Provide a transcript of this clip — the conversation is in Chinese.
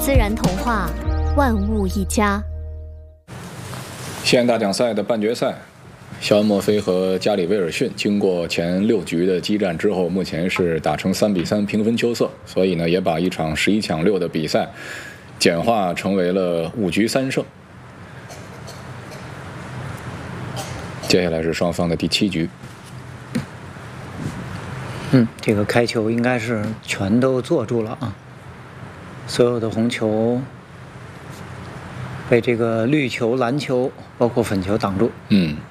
自然童话，万物一家。 西安大奖赛的半决赛，肖恩·墨菲和加里·威尔逊经过前6局的激战之后，目前是打成3比3平分秋色，所以呢，也把一场11抢6的比赛简化成为了5局3胜。接下来是双方的第7局。 这个开球应该是全都坐住了啊，所有的红球被这个绿球、蓝球包括粉球挡住。